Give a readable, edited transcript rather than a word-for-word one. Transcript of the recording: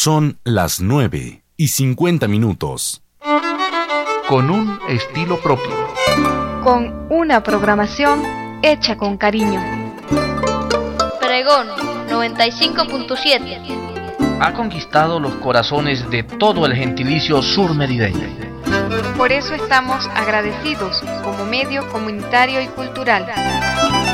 Son las 9:50. Con un estilo propio. Con una programación hecha con cariño. Pregón 95.7 ha conquistado los corazones de todo el gentilicio surmerideño. Por eso estamos agradecidos como medio comunitario y cultural